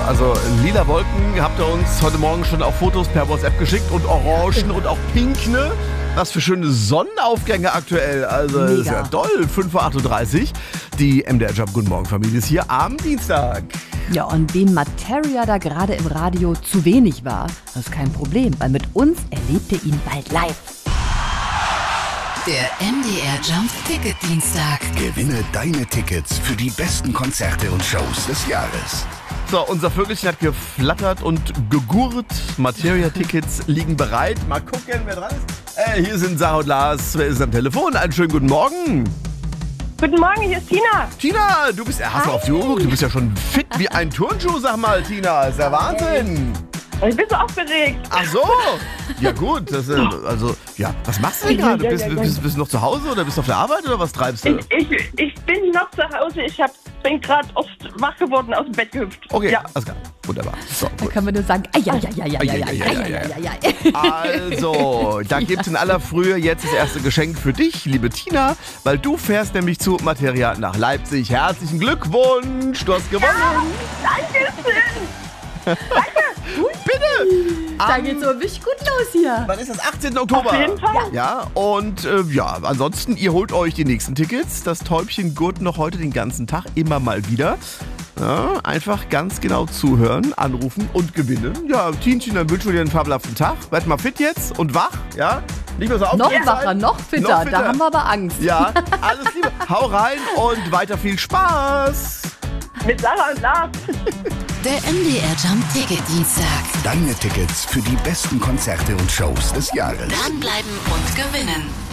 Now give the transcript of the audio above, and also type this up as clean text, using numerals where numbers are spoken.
Also lila Wolken habt ihr uns heute Morgen schon auf Fotos per WhatsApp geschickt und Orangen und auch Pink, ne? Was für schöne Sonnenaufgänge aktuell. Also Mega. ist ja toll. 5:38 Uhr. Die MDR Job Guten Morgen Familie ist hier am Dienstag. Ja, und wem Materia da gerade im Radio zu wenig war, das ist kein Problem, weil mit uns erlebt ihr ihn bald live. Der MDR Jump Ticket Dienstag. Gewinne deine Tickets für die besten Konzerte und Shows des Jahres. So, unser Vögelchen hat geflattert und gegurrt. Materia-Tickets liegen bereit. Mal gucken, wer dran ist. Hier sind Sarah und Lars. Wer ist am Telefon? Einen schönen guten Morgen. Guten Morgen, hier ist Tina. Tina, du bist, hast du auf die Uhr geguckt? Du bist ja schon fit wie ein Turnschuh, sag mal, Tina. Ist ja Wahnsinn. Ich bin so aufgeregt. Ach so. Ja gut, das ist, also, ja, was machst du denn gerade? Bist du noch zu Hause oder bist du auf der Arbeit oder was treibst du? Ich bin noch zu Hause. Bin gerade wach geworden, aus dem Bett gehüpft. Okay, Ja. alles klar. Wunderbar. So, Da gut. können wir nur sagen, Also, da gibt's in aller Frühe jetzt das erste Geschenk für dich, liebe Tina, weil du fährst nämlich zu Materia nach Leipzig. Herzlichen Glückwunsch, du hast gewonnen. Dankeschön. Bitte. Da geht's so richtig gut los hier. Wann ist das? 18. Oktober. Auf jeden Fall. Ja, und ja, ansonsten, ihr holt euch die nächsten Tickets. Das Täubchen gurt noch heute den ganzen Tag immer mal wieder. Ja, einfach ganz genau zuhören, anrufen und gewinnen. Ja, Tinchen, dann wünschen wir dir einen fabelhaften Tag. Werd mal fit jetzt und wach, ja? Nicht mehr so Noch aufgeregt wacher, sein. noch fitter. Da haben wir aber Angst. Ja, alles Liebe. Hau rein und weiter viel Spaß. Mit Sarah und Lars. Der MDR Jump Ticket Dienstag. Deine Tickets für die besten Konzerte und Shows des Jahres. Dranbleiben und gewinnen.